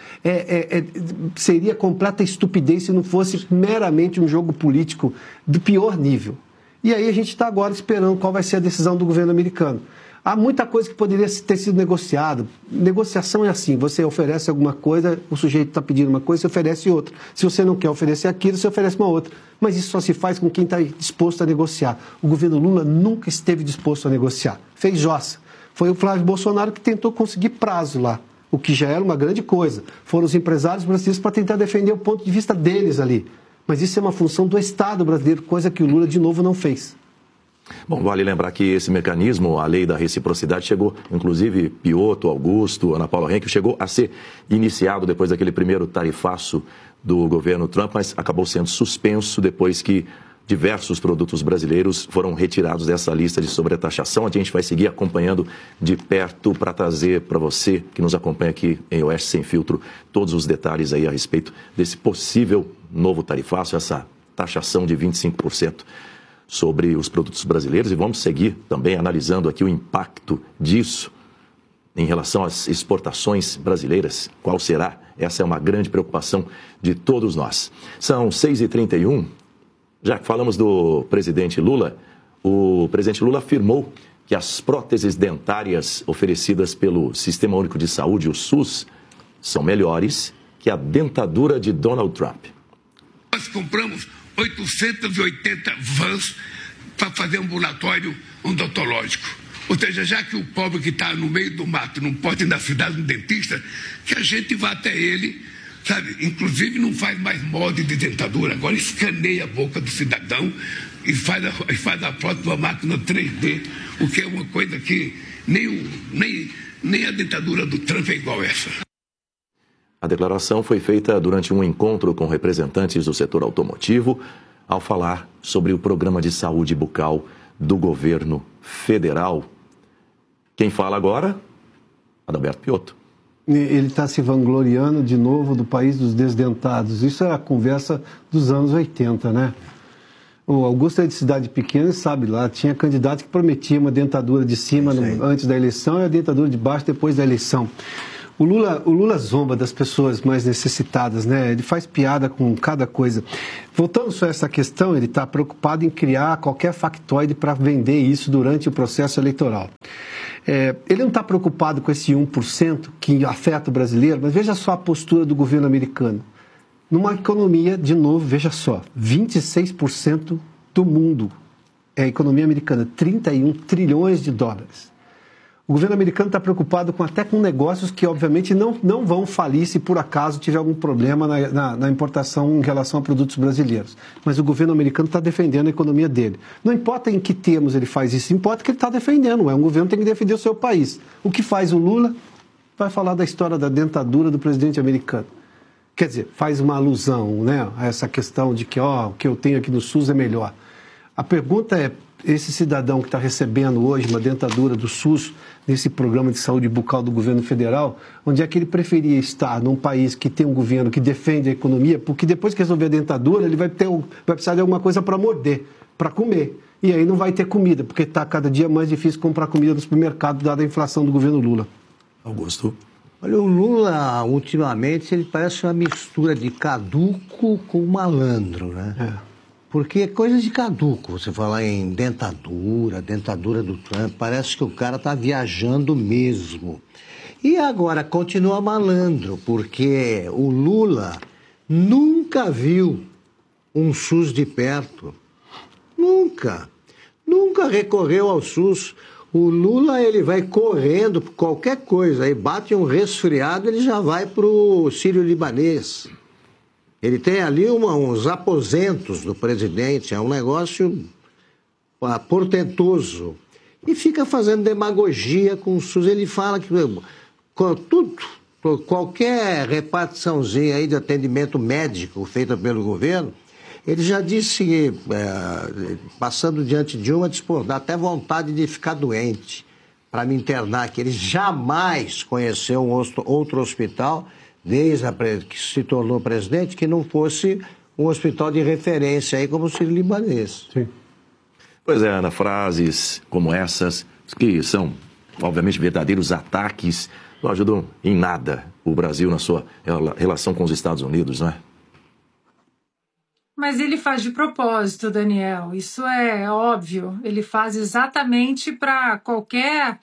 Seria completa estupidez se não fosse meramente um jogo político do pior nível. E aí a gente está agora esperando qual vai ser a decisão do governo americano. Há muita coisa que poderia ter sido negociada. Negociação é assim, você oferece alguma coisa, o sujeito está pedindo uma coisa, você oferece outra. Se você não quer oferecer aquilo, você oferece uma outra. Mas isso só se faz com quem está disposto a negociar. O governo Lula nunca esteve disposto a negociar. Fez jossa. Foi o Flávio Bolsonaro que tentou conseguir prazo lá, o que já era uma grande coisa. Foram os empresários brasileiros para tentar defender o ponto de vista deles ali. Mas isso é uma função do Estado brasileiro, coisa que o Lula, de novo, não fez. Bom, vale lembrar que esse mecanismo, a lei da reciprocidade, chegou, inclusive, Piotto, Augusto, Ana Paula Henkel, chegou a ser iniciado depois daquele primeiro tarifaço do governo Trump, mas acabou sendo suspenso depois que diversos produtos brasileiros foram retirados dessa lista de sobretaxação. A gente vai seguir acompanhando de perto para trazer para você, que nos acompanha aqui em Oeste Sem Filtro, todos os detalhes aí a respeito desse possível novo tarifaço, essa taxação de 25% sobre os produtos brasileiros. E vamos seguir também analisando aqui o impacto disso em relação às exportações brasileiras. Qual será? Essa é uma grande preocupação de todos nós. São 6h31. Já que falamos do presidente Lula, o presidente Lula afirmou que as próteses dentárias oferecidas pelo Sistema Único de Saúde, o SUS, são melhores que a dentadura de Donald Trump. Nós compramos 880 vans para fazer ambulatório odontológico. Ou seja, já que o pobre que está no meio do mato não pode ir na cidade no dentista, que a gente vá até ele, sabe? Inclusive não faz mais molde de dentadura, agora escaneia a boca do cidadão e faz a foto de uma máquina 3D, o que é uma coisa que nem a dentadura do Trump é igual a essa. A declaração foi feita durante um encontro com representantes do setor automotivo, ao falar sobre o programa de saúde bucal do governo federal. Quem fala agora? Adalberto Piotto. Ele está se vangloriando de novo do país dos desdentados. Isso é a conversa dos anos 80, né? O Augusto é de cidade pequena, sabe lá, tinha candidato que prometia uma dentadura de cima antes da eleição e a dentadura de baixo depois da eleição. O Lula zomba das pessoas mais necessitadas, né? Ele faz piada com cada coisa. Voltando só a essa questão, ele está preocupado em criar qualquer factoide para vender isso durante o processo eleitoral. Ele não está preocupado com esse 1% que afeta o brasileiro, mas veja só a postura do governo americano. Numa economia, de novo, veja só, 26% do mundo é a economia americana, 31 trilhões de dólares. O governo americano está preocupado até com negócios que, obviamente, não vão falir se por acaso tiver algum problema na importação em relação a produtos brasileiros. Mas o governo americano está defendendo a economia dele. Não importa em que termos ele faz isso, importa que ele está defendendo. Um governo tem que defender o seu país. O que faz o Lula? Vai falar da história da dentadura do presidente americano. Quer dizer, faz uma alusão, né, a essa questão de que o que eu tenho aqui no SUS é melhor. A pergunta é, esse cidadão que está recebendo hoje uma dentadura do SUS, nesse programa de saúde bucal do governo federal, onde é que ele preferia estar num país que tem um governo que defende a economia, porque depois que resolver a dentadura, ele vai precisar de alguma coisa para morder, para comer. E aí não vai ter comida, porque está cada dia mais difícil comprar comida no supermercado, dada a inflação do governo Lula. Augusto. Olha, o Lula, ultimamente, ele parece uma mistura de caduco com malandro, né? Porque é coisa de caduco, você falar em dentadura do Trump, parece que o cara está viajando mesmo. E agora continua malandro, porque o Lula nunca viu um SUS de perto. Nunca recorreu ao SUS. O Lula, ele vai correndo por qualquer coisa, aí bate um resfriado, ele já vai para o Sírio-Libanês. Ele tem ali uns aposentos do presidente, é um negócio portentoso. E fica fazendo demagogia com o SUS. Ele fala que qualquer repartiçãozinha aí de atendimento médico feita pelo governo, ele já disse que, passando diante de uma, dá até vontade de ficar doente para me internar, que ele jamais conheceu um outro hospital, desde que se tornou presidente, que não fosse um hospital de referência aí como o Sírio-Libanês. Sim. Pois é, Ana, frases como essas, que são, obviamente, verdadeiros ataques, não ajudam em nada o Brasil na sua relação com os Estados Unidos, não é? Mas ele faz de propósito, Daniel, isso é óbvio. Ele faz exatamente para qualquer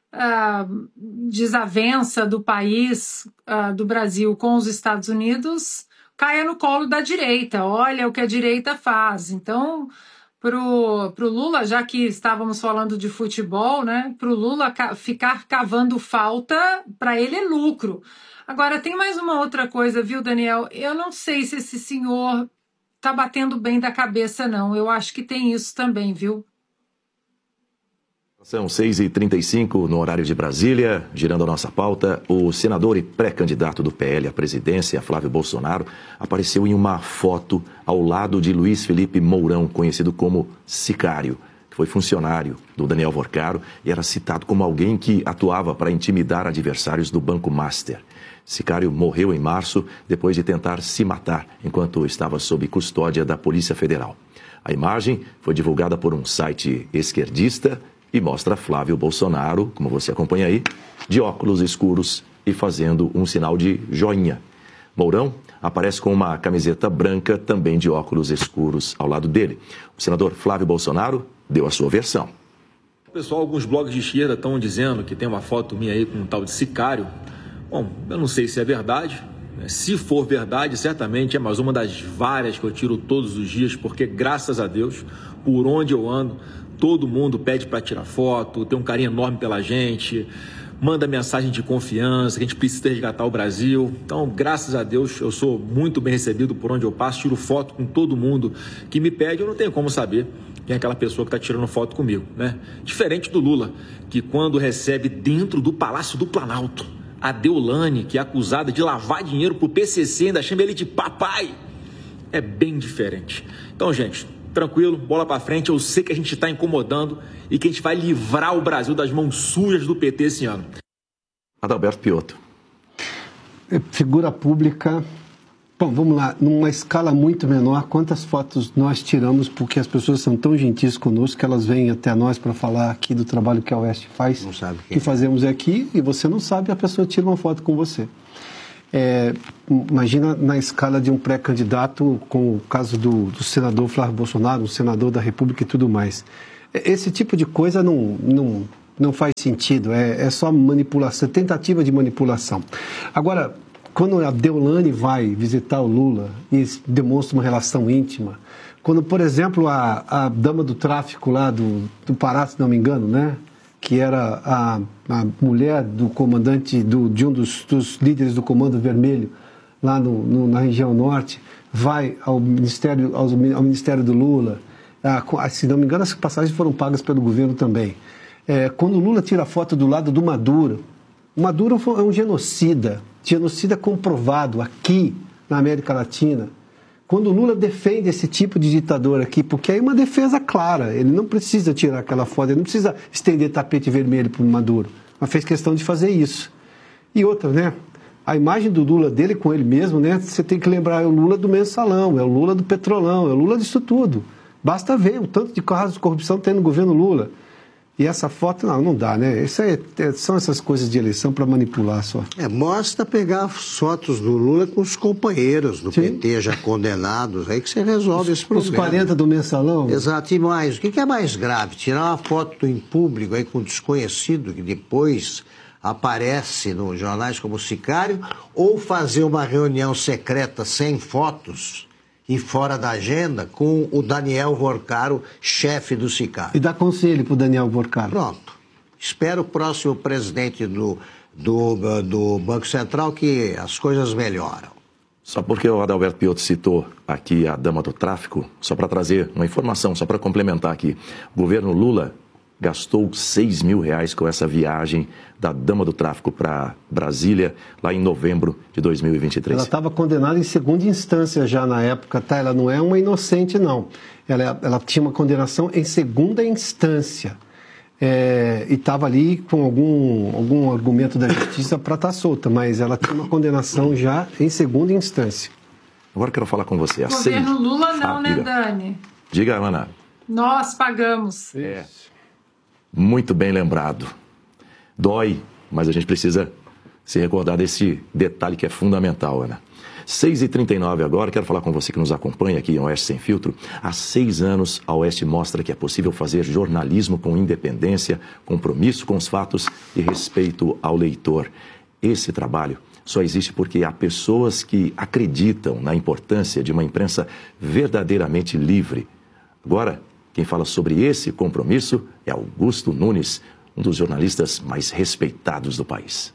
desavença do país, do Brasil com os Estados Unidos, caia no colo da direita. Olha o que a direita faz. Então, pro Lula, já que estávamos falando de futebol, né, pro Lula ficar cavando falta, para ele é lucro. Agora, tem mais uma outra coisa, viu, Daniel? Eu não sei se esse senhor tá batendo bem da cabeça, não. Eu acho que tem isso também, viu? São 6h35 no horário de Brasília. Girando a nossa pauta, o senador e pré-candidato do PL à presidência, Flávio Bolsonaro, apareceu em uma foto ao lado de Luiz Felipe Mourão, conhecido como Sicário, que foi funcionário do Daniel Vorcaro e era citado como alguém que atuava para intimidar adversários do Banco Master. Sicário morreu em março depois de tentar se matar enquanto estava sob custódia da Polícia Federal. A imagem foi divulgada por um site esquerdista e mostra Flávio Bolsonaro, como você acompanha aí, de óculos escuros e fazendo um sinal de joinha. Mourão aparece com uma camiseta branca, também de óculos escuros, ao lado dele. O senador Flávio Bolsonaro deu a sua versão. Pessoal, alguns blogs de esquerda estão dizendo que tem uma foto minha aí com um tal de Sicário. Bom, eu não sei se é verdade. Se for verdade, certamente é mais uma das várias que eu tiro todos os dias, porque, graças a Deus, por onde eu ando, todo mundo pede para tirar foto, tem um carinho enorme pela gente, manda mensagem de confiança, que a gente precisa resgatar o Brasil. Então, graças a Deus, eu sou muito bem recebido por onde eu passo, tiro foto com todo mundo que me pede, eu não tenho como saber quem é aquela pessoa que está tirando foto comigo, né? Diferente do Lula, que quando recebe dentro do Palácio do Planalto a Deolane, que é acusada de lavar dinheiro para o PCC, ainda chama ele de papai, é bem diferente. Então, gente, tranquilo, bola para frente. Eu sei que a gente está incomodando e que a gente vai livrar o Brasil das mãos sujas do PT esse ano. Adalberto Piotto. Figura pública. Bom, vamos lá, numa escala muito menor, quantas fotos nós tiramos, porque as pessoas são tão gentis conosco que elas vêm até nós para falar aqui do trabalho que a Oeste faz, não sabe que fazemos aqui, e você não sabe, a pessoa tira uma foto com você. Imagina na escala de um pré-candidato, com o caso do senador Flávio Bolsonaro, um senador da República e tudo mais. Esse tipo de coisa não faz sentido, é só manipulação, tentativa de manipulação. Agora, quando a Deolane vai visitar o Lula e demonstra uma relação íntima, quando, por exemplo, a dama do tráfico lá do Pará, se não me engano, né, que era a mulher do comandante, de um dos líderes do Comando Vermelho, lá na região norte, vai ao Ministério do Lula, se não me engano, as passagens foram pagas pelo governo também. Quando o Lula tira a foto do lado do Maduro, o Maduro é um genocida comprovado aqui na América Latina. Quando o Lula defende esse tipo de ditador aqui, porque aí é uma defesa clara, ele não precisa tirar aquela foto, ele não precisa estender tapete vermelho para o Maduro, mas fez questão de fazer isso. E outra, né? A imagem do Lula dele com ele mesmo, né? Você tem que lembrar, é o Lula do mensalão, é o Lula do petrolão, é o Lula disso tudo. Basta ver o tanto de casos de corrupção que tem no governo Lula. E essa foto, não dá, né? São essas coisas de eleição para manipular só. Basta pegar fotos do Lula com os companheiros do PT já condenados, aí que você resolve esse problema. Os 40 do mensalão? Exato, e mais, o que é mais grave? Tirar uma foto em público aí com um desconhecido que depois aparece nos jornais como sicário, ou fazer uma reunião secreta sem fotos e fora da agenda com o Daniel Vorcaro, chefe do sicário. E dá conselho para o Daniel Vorcaro. Pronto. Espero o próximo presidente do Banco Central que as coisas melhoram. Só porque o Adalberto Piotto citou aqui a dama do tráfico, só para trazer uma informação, só para complementar aqui. O governo Lula gastou R$6 mil com essa viagem da dama do tráfico para Brasília, lá em novembro de 2023. Ela estava condenada em segunda instância já na época, tá? Ela não é uma inocente, não. Ela tinha uma condenação em segunda instância. E estava ali com algum argumento da justiça para estar solta, mas ela tinha uma condenação já em segunda instância. Agora eu quero falar com você. O governo Lula não, né, Dani? Diga, Ana. Nós pagamos. Muito bem lembrado. Dói, mas a gente precisa se recordar desse detalhe que é fundamental, Ana. 6h39 agora, quero falar com você que nos acompanha aqui em Oeste Sem Filtro. Há 6 anos, a Oeste mostra que é possível fazer jornalismo com independência, compromisso com os fatos e respeito ao leitor. Esse trabalho só existe porque há pessoas que acreditam na importância de uma imprensa verdadeiramente livre. Agora, quem fala sobre esse compromisso é Augusto Nunes, um dos jornalistas mais respeitados do país.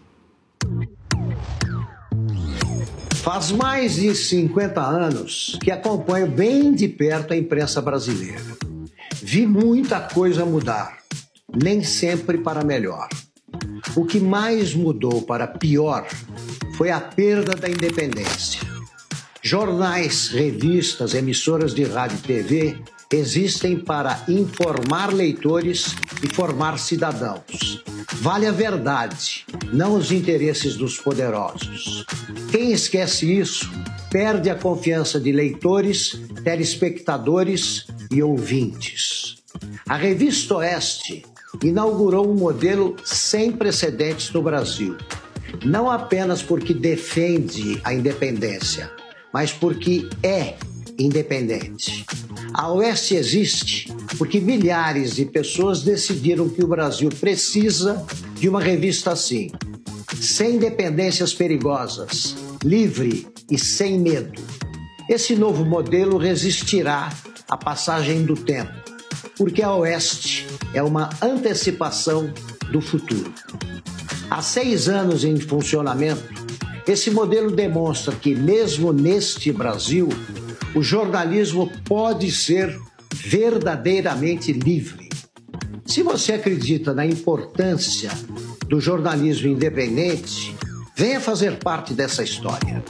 Faz mais de 50 anos que acompanho bem de perto a imprensa brasileira. Vi muita coisa mudar, nem sempre para melhor. O que mais mudou para pior foi a perda da independência. Jornais, revistas, emissoras de rádio e TV existem para informar leitores e formar cidadãos. Vale a verdade, não os interesses dos poderosos. Quem esquece isso, perde a confiança de leitores, telespectadores e ouvintes. A Revista Oeste inaugurou um modelo sem precedentes no Brasil. Não apenas porque defende a independência, mas porque é independente. A Oeste existe porque milhares de pessoas decidiram que o Brasil precisa de uma revista assim, sem dependências perigosas, livre e sem medo. Esse novo modelo resistirá à passagem do tempo, porque a Oeste é uma antecipação do futuro. Há 6 anos em funcionamento, esse modelo demonstra que, mesmo neste Brasil, o jornalismo pode ser verdadeiramente livre. Se você acredita na importância do jornalismo independente, venha fazer parte dessa história.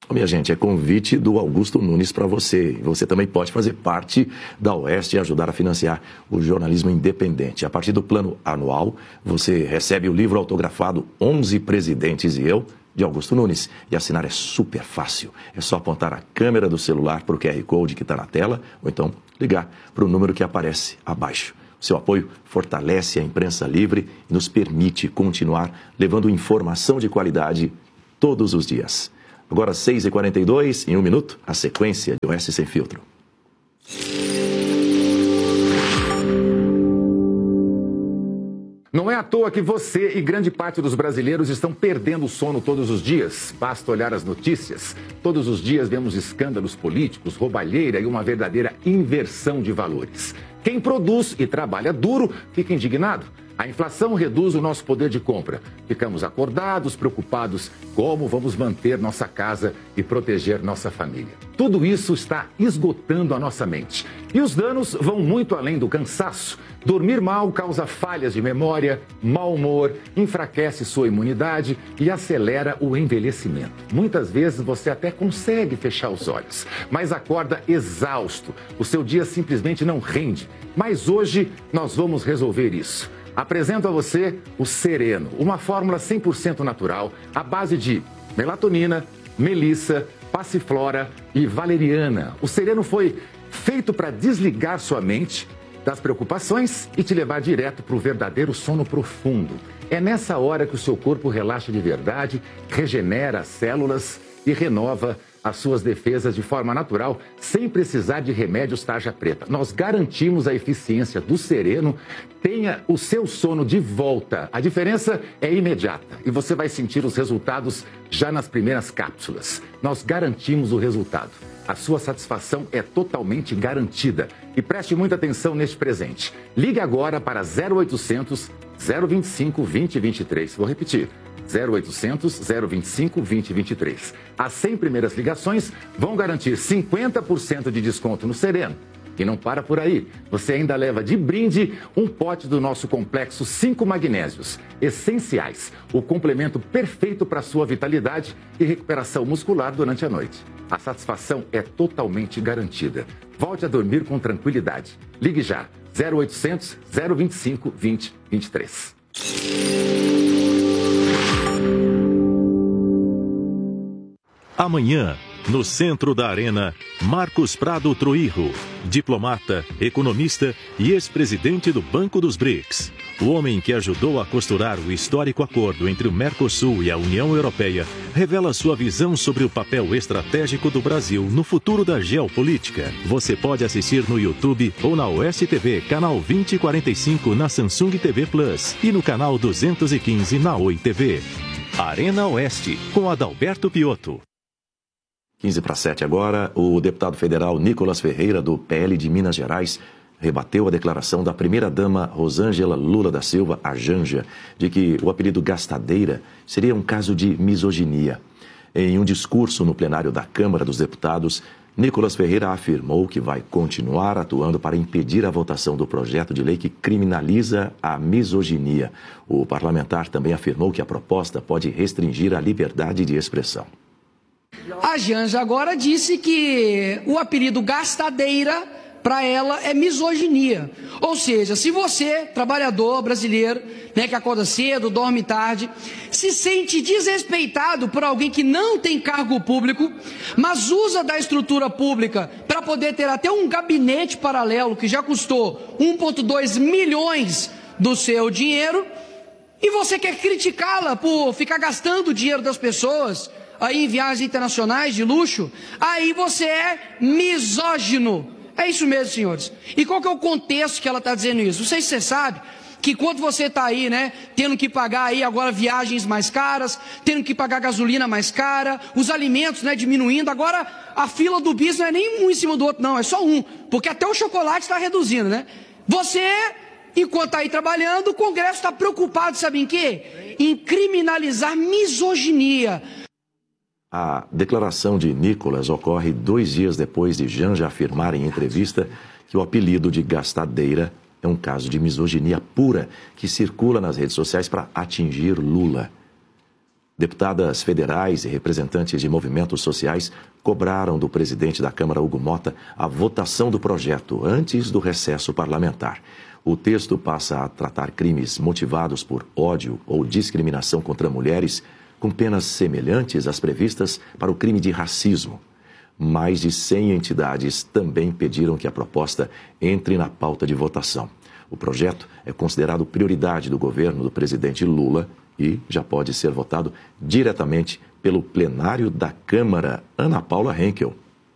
Minha gente, é convite do Augusto Nunes para você. Você também pode fazer parte da Oeste e ajudar a financiar o jornalismo independente. A partir do plano anual, você recebe o livro autografado 11 Presidentes e Eu, de Augusto Nunes. E assinar é super fácil. É só apontar a câmera do celular para o QR Code que está na tela, ou então ligar para o número que aparece abaixo. Seu apoio fortalece a imprensa livre e nos permite continuar levando informação de qualidade todos os dias. Agora, 6h42, em 1 minuto, a sequência de Oeste Sem Filtro. Não é à toa que você e grande parte dos brasileiros estão perdendo o sono todos os dias. Basta olhar as notícias. Todos os dias vemos escândalos políticos, roubalheira e uma verdadeira inversão de valores. Quem produz e trabalha duro fica indignado. A inflação reduz o nosso poder de compra. Ficamos acordados, preocupados como vamos manter nossa casa e proteger nossa família. Tudo isso está esgotando a nossa mente. E os danos vão muito além do cansaço. Dormir mal causa falhas de memória, mau humor, enfraquece sua imunidade e acelera o envelhecimento. Muitas vezes você até consegue fechar os olhos, mas acorda exausto. O seu dia simplesmente não rende. Mas hoje nós vamos resolver isso. Apresento a você o Sereno, uma fórmula 100% natural, à base de melatonina, melissa, passiflora e valeriana. O Sereno foi feito para desligar sua mente das preocupações e te levar direto para o verdadeiro sono profundo. É nessa hora que o seu corpo relaxa de verdade, regenera as células e renova as suas defesas de forma natural, sem precisar de remédios tarja preta. Nós garantimos a eficiência do Sereno. Tenha o seu sono de volta. A diferença é imediata e você vai sentir os resultados já nas primeiras cápsulas. Nós garantimos o resultado. A sua satisfação é totalmente garantida. E preste muita atenção neste presente. Ligue agora para 0800 025 2023. Vou repetir. 0800 025 2023. As 100 primeiras ligações vão garantir 50% de desconto no Sereno. E não para por aí. Você ainda leva de brinde um pote do nosso complexo 5 magnésios essenciais. O complemento perfeito para a sua vitalidade e recuperação muscular durante a noite. A satisfação é totalmente garantida. Volte a dormir com tranquilidade. Ligue já. 0800 025 2023. Amanhã, no centro da Arena, Marcos Prado Troirro, diplomata, economista e ex-presidente do Banco dos BRICS. O homem que ajudou a costurar o histórico acordo entre o Mercosul e a União Europeia revela sua visão sobre o papel estratégico do Brasil no futuro da geopolítica. Você pode assistir no YouTube ou na Oeste TV, canal 2045 na Samsung TV Plus e no canal 215 na Oi TV. Arena Oeste, com Adalberto Piotto. 6:45 agora, o deputado federal Nicolas Ferreira, do PL de Minas Gerais, rebateu a declaração da primeira-dama Rosângela Lula da Silva, a Janja, de que o apelido gastadeira seria um caso de misoginia. Em um discurso no plenário da Câmara dos Deputados, Nicolas Ferreira afirmou que vai continuar atuando para impedir a votação do projeto de lei que criminaliza a misoginia. O parlamentar também afirmou que a proposta pode restringir a liberdade de expressão. A Janja agora disse que o apelido gastadeira, para ela, é misoginia. Ou seja, se você, trabalhador brasileiro, né, que acorda cedo, dorme tarde, se sente desrespeitado por alguém que não tem cargo público, mas usa da estrutura pública para poder ter até um gabinete paralelo que já custou 1,2 milhões do seu dinheiro, e você quer criticá-la por ficar gastando o dinheiro das pessoas aí em viagens internacionais de luxo, aí você é misógino. É isso mesmo, senhores. E qual que é o contexto que ela está dizendo isso? Não sei se você sabe que quando você está aí, né, tendo que pagar aí agora viagens mais caras, tendo que pagar gasolina mais cara, os alimentos, né, diminuindo, agora a fila do bis não é nem um em cima do outro, não, é só um, porque até o chocolate está reduzindo, né? Você, enquanto está aí trabalhando, o Congresso está preocupado, sabe em quê? Em criminalizar misoginia. A declaração de Nicolas ocorre 2 dias depois de Janja afirmar em entrevista que o apelido de gastadeira é um caso de misoginia pura que circula nas redes sociais para atingir Lula. Deputadas federais e representantes de movimentos sociais cobraram do presidente da Câmara, Hugo Mota, a votação do projeto antes do recesso parlamentar. O texto passa a tratar crimes motivados por ódio ou discriminação contra mulheres com penas semelhantes às previstas para o crime de racismo. Mais de 100 entidades também pediram que a proposta entre na pauta de votação. O projeto é considerado prioridade do governo do presidente Lula e já pode ser votado diretamente pelo plenário da Câmara. Ana Paula Henkel.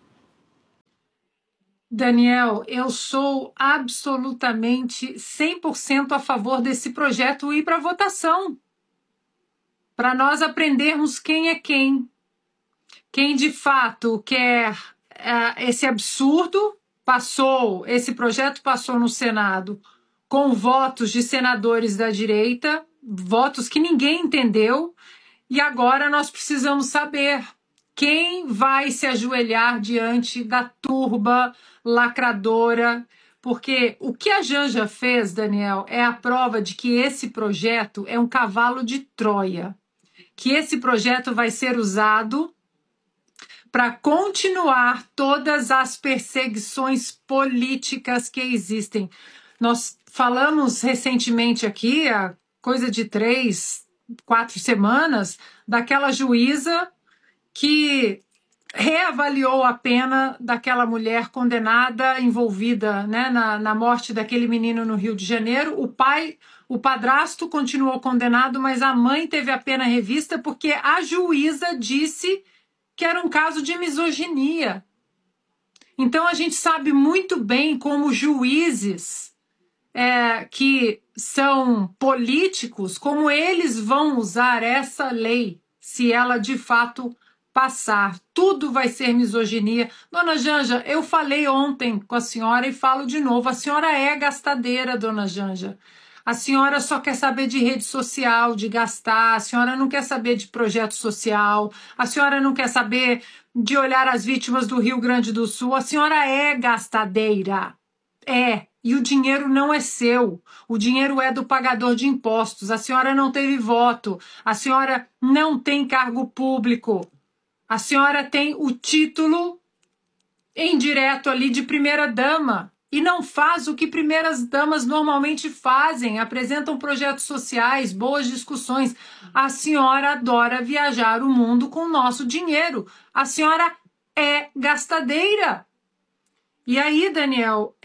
Daniel, eu sou absolutamente 100% a favor desse projeto ir para votação. Para nós aprendermos quem é quem. Quem de fato quer esse absurdo, esse projeto passou no Senado com votos de senadores da direita, votos que ninguém entendeu, e agora nós precisamos saber quem vai se ajoelhar diante da turba lacradora, porque o que a Janja fez, Daniel, é a prova de que esse projeto é um cavalo de Troia, que esse projeto vai ser usado para continuar todas as perseguições políticas que existem. Nós falamos recentemente aqui, há coisa de 3, 4 semanas, daquela juíza que reavaliou a pena daquela mulher condenada, envolvida, né, na morte daquele menino no Rio de Janeiro. O padrasto continuou condenado, mas a mãe teve a pena revista porque a juíza disse que era um caso de misoginia. Então a gente sabe muito bem como juízes que são políticos, como eles vão usar essa lei, se ela de fato passar. Tudo vai ser misoginia. Dona Janja, eu falei ontem com a senhora e falo de novo, a senhora é gastadeira, dona Janja. A senhora só quer saber de rede social, de gastar, a senhora não quer saber de projeto social, a senhora não quer saber de olhar as vítimas do Rio Grande do Sul, a senhora é gastadeira. E o dinheiro não é seu, o dinheiro é do pagador de impostos, a senhora não teve voto, a senhora não tem cargo público, a senhora tem o título indireto ali de primeira-dama e não faz o que primeiras-damas normalmente fazem, apresentam projetos sociais, boas discussões. A senhora adora viajar o mundo com o nosso dinheiro, a senhora é gastadeira. E aí, Daniel,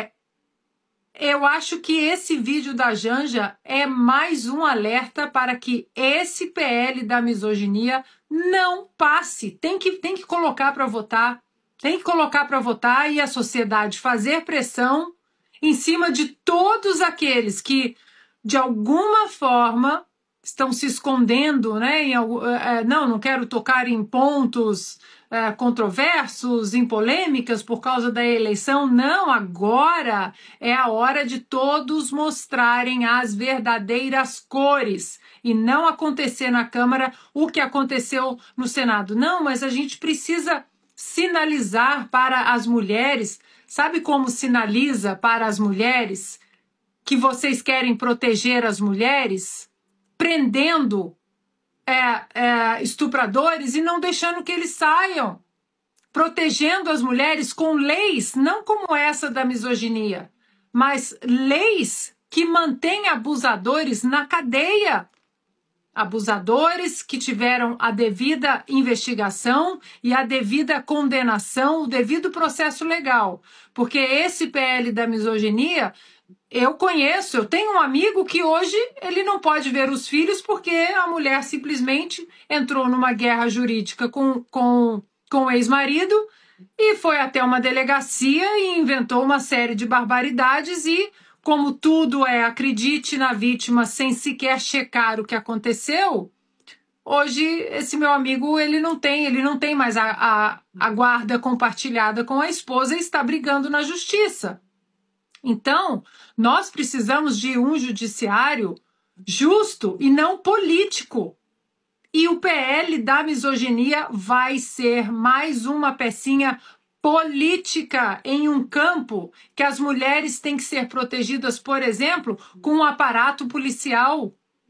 eu acho que esse vídeo da Janja é mais um alerta para que esse PL da misoginia não passe. Tem que colocar para votar. Tem que colocar para votar e a sociedade fazer pressão em cima de todos aqueles que, de alguma forma, estão se escondendo, né? Não quero tocar em pontos controversos, em polêmicas por causa da eleição. Não, agora é a hora de todos mostrarem as verdadeiras cores e não acontecer na Câmara o que aconteceu no Senado. Não, mas a gente precisa sinalizar para as mulheres. Sabe como sinaliza para as mulheres que vocês querem proteger as mulheres? Prendendo estupradores e não deixando que eles saiam, protegendo as mulheres com leis, não como essa da misoginia, mas leis que mantêm abusadores na cadeia, abusadores que tiveram a devida investigação e a devida condenação, o devido processo legal, porque esse PL da misoginia eu conheço, eu tenho um amigo que hoje ele não pode ver os filhos porque a mulher simplesmente entrou numa guerra jurídica com o ex-marido e foi até uma delegacia e inventou uma série de barbaridades e, como tudo acredite na vítima sem sequer checar o que aconteceu, hoje esse meu amigo ele não tem mais a guarda compartilhada com a esposa e está brigando na justiça. Então, nós precisamos de um judiciário justo e não político. E o PL da misoginia vai ser mais uma pecinha política em um campo que as mulheres têm que ser protegidas, por exemplo, com um aparato policial.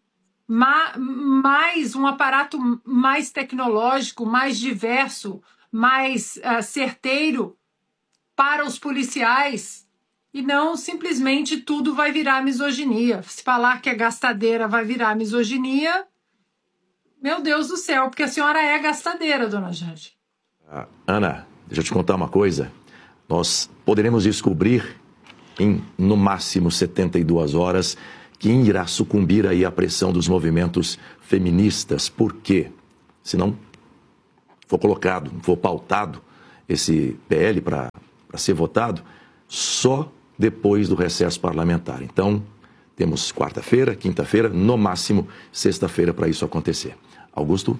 mais um aparato mais tecnológico, mais diverso, mais certeiro para os policiais, e não simplesmente tudo vai virar misoginia. Se falar que é gastadeira vai virar misoginia, meu Deus do céu, porque a senhora é gastadeira, dona Janja. Ana, deixa eu te contar uma coisa. Nós poderemos descobrir em, no máximo, 72 horas quem irá sucumbir aí à pressão dos movimentos feministas. Por quê? Se não for colocado, for pautado esse PL para ser votado, só depois do recesso parlamentar. Então, temos quarta-feira, quinta-feira, no máximo sexta-feira para isso acontecer. Augusto?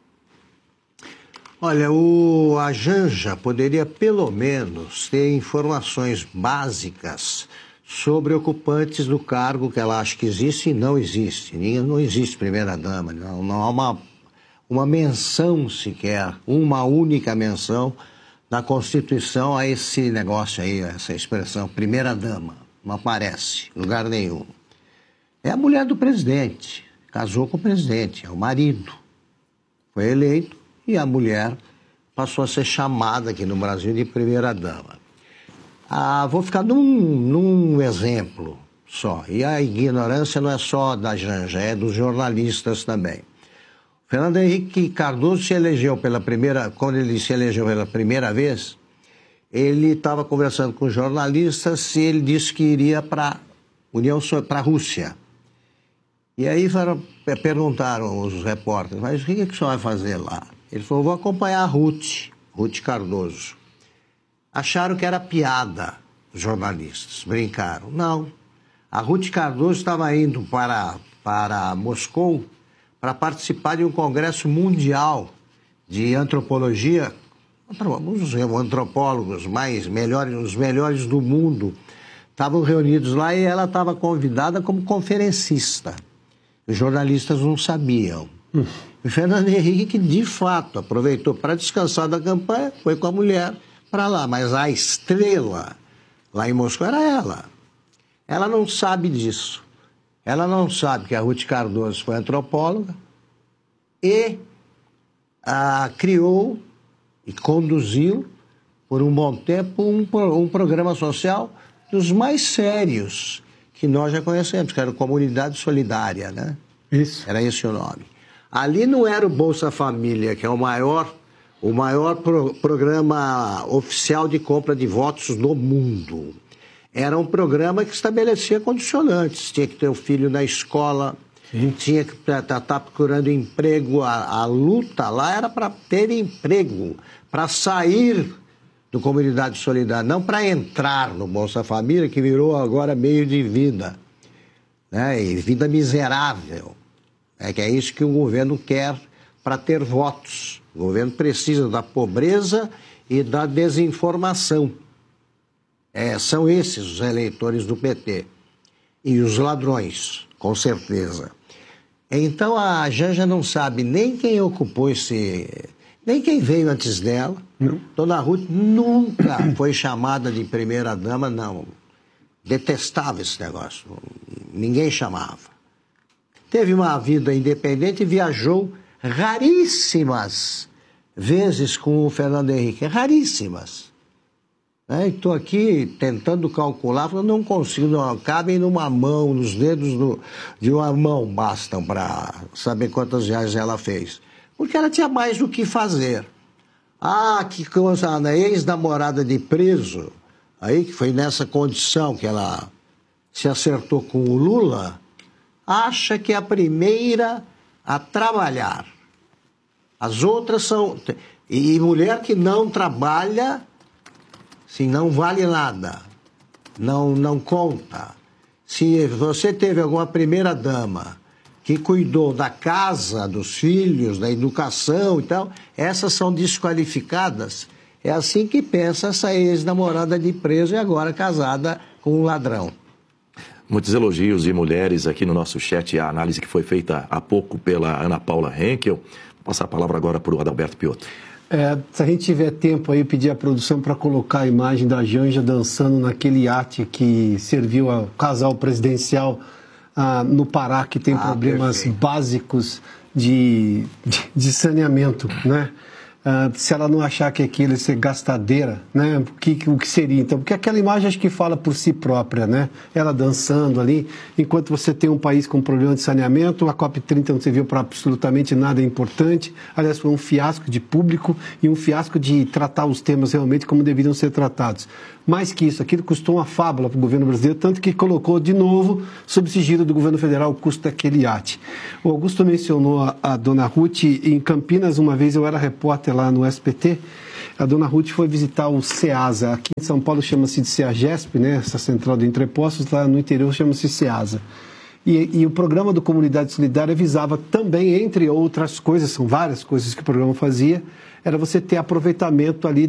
Olha, a Janja poderia pelo menos ter informações básicas sobre ocupantes do cargo que ela acha que existe e não existe. Não existe primeira-dama, não há uma menção sequer, uma única menção na Constituição a esse negócio aí, essa expressão, primeira-dama. Não aparece em lugar nenhum. É a mulher do presidente, casou com o presidente, é o marido. Foi eleito e a mulher passou a ser chamada aqui no Brasil de primeira-dama. Vou ficar num exemplo só. E a ignorância não é só da Janja, é dos jornalistas também. Fernando Henrique Cardoso se elegeu quando ele se elegeu pela primeira vez, ele estava conversando com jornalistas e ele disse que iria para a Rússia. E aí perguntaram os repórteres, mas o que o senhor vai fazer lá? Ele falou, vou acompanhar a Ruth Cardoso. Acharam que era piada, os jornalistas, brincaram. Não, a Ruth Cardoso estava indo para Moscou para participar de um congresso mundial de antropologia. Os antropólogos os melhores do mundo estavam reunidos lá e ela estava convidada como conferencista. Os jornalistas não sabiam. O Fernando Henrique, de fato, aproveitou para descansar da campanha, foi com a mulher para lá. Mas a estrela lá em Moscou era ela. Ela não sabe disso. Ela não sabe que a Ruth Cardoso foi antropóloga e criou e conduziu, por um bom tempo, um programa social dos mais sérios que nós já conhecemos, que era a Comunidade Solidária, né? Isso. Era esse o nome. Ali não era o Bolsa Família, que é o maior programa oficial de compra de votos do mundo. Era um programa que estabelecia condicionantes. Tinha que ter o filho na escola, tinha que estar procurando emprego. A luta lá era para ter emprego, para sair do Comunidade Solidária, não para entrar no Bolsa Família, que virou agora meio de vida, né? E vida miserável. Que é isso que o governo quer para ter votos. O governo precisa da pobreza e da desinformação. São esses os eleitores do PT. E os ladrões, com certeza. Então a Janja não sabe nem quem ocupou nem quem veio antes dela. Não. Dona Ruth nunca foi chamada de primeira-dama, não. Detestava esse negócio. Ninguém chamava. Teve uma vida independente e viajou raríssimas vezes com o Fernando Henrique. Raríssimas. Estou aqui tentando calcular, não consigo, não cabem numa mão, nos dedos de uma mão bastam para saber quantas viagens ela fez. Porque ela tinha mais o que fazer. Que coisa, a ex-namorada de preso, aí que foi nessa condição que ela se acertou com o Lula, acha que é a primeira a trabalhar. As outras são... E mulher que não trabalha... Se não vale nada, não conta. Se você teve alguma primeira-dama que cuidou da casa, dos filhos, da educação e tal, essas são desqualificadas. É assim que pensa essa ex-namorada de preso e agora casada com um ladrão. Muitos elogios de mulheres aqui no nosso chat, a análise que foi feita há pouco pela Ana Paula Henkel. Vou passar a palavra agora para o Adalberto Piotto. Se a gente tiver tempo aí, pedir à produção para colocar a imagem da Janja dançando naquele iate que serviu ao casal presidencial no Pará, que tem problemas básicos de saneamento, né? Se ela não achar que aquilo é gastadeira, né? O que seria então? Porque aquela imagem acho que fala por si própria, né? Ela dançando ali, enquanto você tem um país com problema de saneamento, a COP30 não serviu para absolutamente nada importante. Aliás, foi um fiasco de público e um fiasco de tratar os temas realmente como deveriam ser tratados. Mais que isso, aquilo custou uma fábula para o governo brasileiro, tanto que colocou de novo, sob sigilo do governo federal, o custo daquele iate. O Augusto mencionou a dona Ruth. Em Campinas, uma vez eu era repórter lá no SBT, a dona Ruth foi visitar o CEASA. Aqui em São Paulo chama-se de CEAGESP, né? Essa central de entrepostos, lá no interior chama-se CEASA. E o programa do Comunidade Solidária visava também, entre outras coisas, são várias coisas que o programa fazia, era você ter aproveitamento ali